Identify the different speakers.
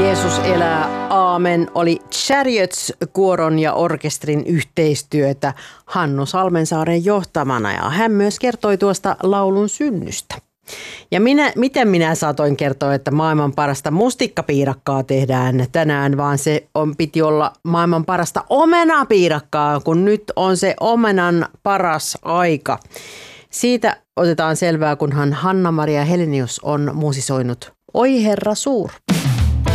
Speaker 1: Jeesus elää, aamen, oli Chariots-kuoron ja orkestrin yhteistyötä Hannu Salmensaaren johtamana ja hän myös kertoi tuosta laulun synnystä. Ja miten minä saatoin kertoa, että maailman parasta mustikkapiirakkaa tehdään tänään, vaan piti olla maailman parasta omenapiirakkaa, kun nyt on se omenan paras aika. Siitä otetaan selvää, kunhan Hanna-Maria Helenius on musisoinut Oi Herra suur.